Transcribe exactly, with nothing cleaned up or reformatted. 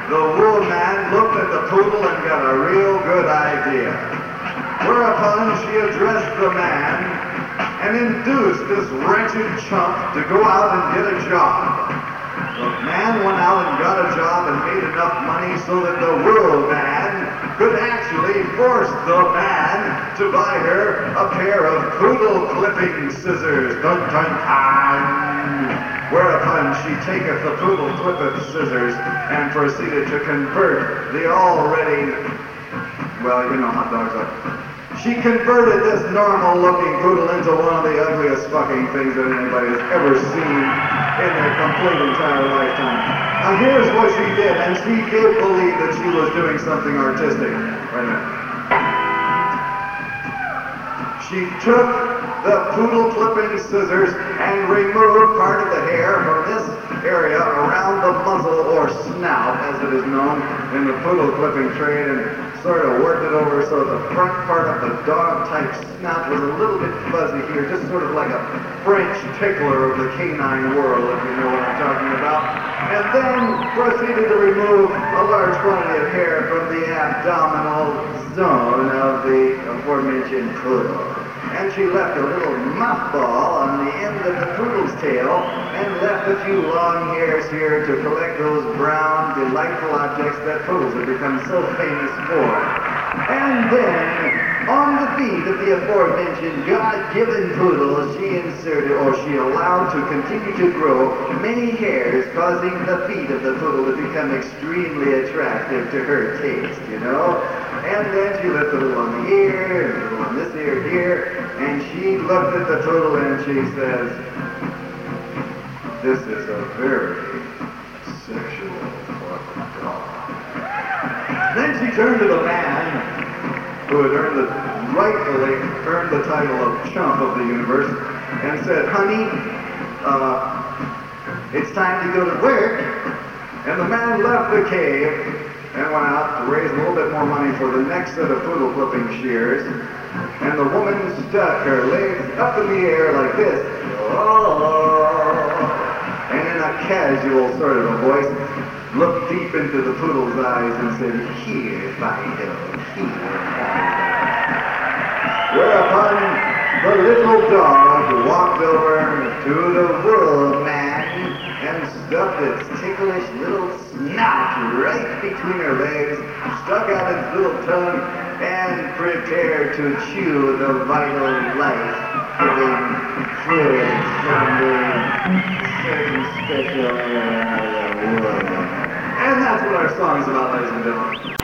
the wool man looked at the poodle and got a real good idea. Whereupon she addressed the man and induced this wretched chump to go out and get a job. The man went out and got a job and made enough money so that the wool man could actually force the man to buy her a pair of poodle clipping scissors. Dun dun dun. Whereupon she taketh the poodle clipping scissors and proceeded to convert the already, well, you know hot dogs are. She converted this normal-looking poodle into one of the ugliest fucking things that anybody has ever seen in their complete entire lifetime. Now here's what she did, and she did believe that she was doing something artistic. Wait a minute. She took the poodle clipping scissors and removed part of the hair from this area around the muzzle or snout, as it is known in the poodle clipping trade, and sort of worked it over so the front part of the dog-type snout was a little bit fuzzy here, just sort of like a French tickler of the canine world, if you know what I'm talking about. And then proceeded to remove a large quantity of hair from the abdominal zone of the aforementioned poodle. And she left a little mothball on the end of the poodle's tail and left a few long hairs here to collect those brown, delightful objects that poodles have become so famous for. And then, on the feet of the aforementioned God-given poodle, she inserted, or she allowed to continue to grow many hairs, causing the feet of the poodle to become extremely attractive to her taste, you know? And then she left a little on the ear, and a little on this ear here, and she looked at the poodle and she says, "This is a very sexual fucking dog." Then she turned to the man who had earned the, rightfully earned the title of chump of the universe, and said, "Honey, uh, it's time to go to work." And the man left the cave and went out to raise a little bit more money for the next set of poodle clipping shears. And the woman stuck her legs up in the air like this. Oh, and in a casual sort of a voice, looked deep into the poodle's eyes and said, "Here, Fido, here, Fido." Whereupon the little dog walked over to the wool man and stuffed its ticklish little snout right between her legs, stuck out its little tongue, and prepared to chew the vital life-giving fluids from the certain special area of the wool. And that's what our song's about, ladies and gentlemen.